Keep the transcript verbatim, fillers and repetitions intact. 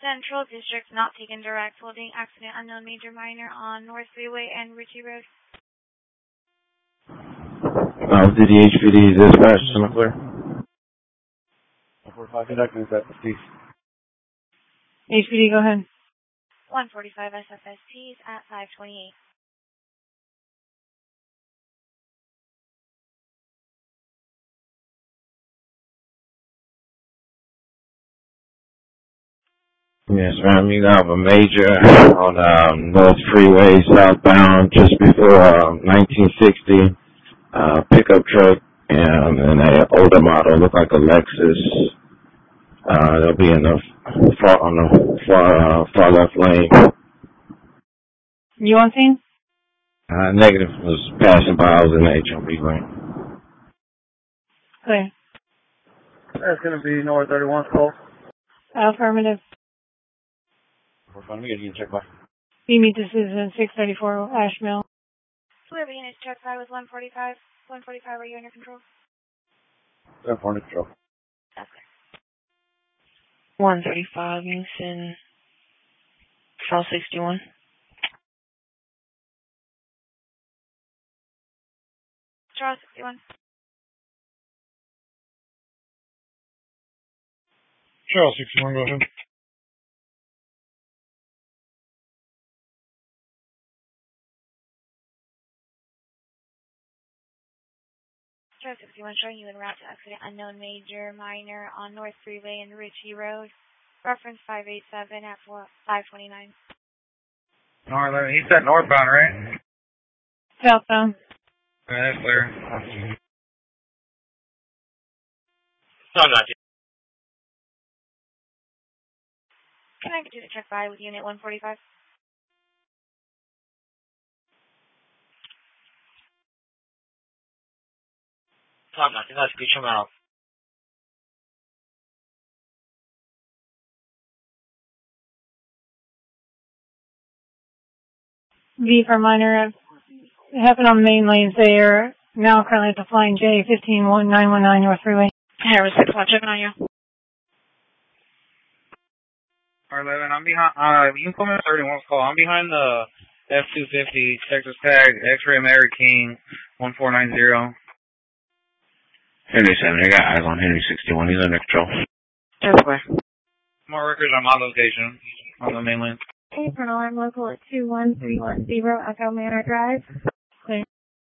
Central District not taken direct. Holding accident unknown major minor on North Freeway and Ritchie Road. Uh, did the H P D dispatch in the clear? four five conducting that please. H P D, go ahead. one forty-five S F S Ts at five twenty-eight. Yes, ma'am. You have a major on um, North Freeway southbound just before uh, nineteen sixty uh, pickup truck and an older model, look like a Lexus. Uh, they'll be in the far on the far uh, far left lane. You on scene? Uh, negative was passing by. I was in the H O B lane. Clear. That's going to be North thirty-one call. Affirmative. We're fine. We get you check by. B meet the citizen, six thirty-four Ashmill. Whoever units check by with one forty-five. one forty-five, are you under control? Seven four under control. That's clear. one thirty-five, Houston, twelve sixty-one. Charles sixty-one. Charles sixty-one, go ahead. Charles sixty-one, showing you en route to accident unknown major minor on North Freeway and Ritchie Road. Reference five eight seven at five twenty-nine. North eleven, he said northbound, right? Southbound. Okay, that's clear. No, not yet. Can I get you to check by with unit one forty-five? No, not yet. Let's get him out. V for minor. It happened on the main lane. They are now currently at the Flying J, fifteen one nine one nine North Freeway. Harris six one, checking on you. R eleven, I'm behind, uh, you can come in thirty-one call. I'm behind the F two fifty, Texas tag, X-ray Mary King, one four nine zero. Henry seven, I got eyes on Henry sixty-one. He's under control. That's clear. More records on my location on the mainland. Hey, Colonel, I'm local at two one three one zero Echo Manor Drive.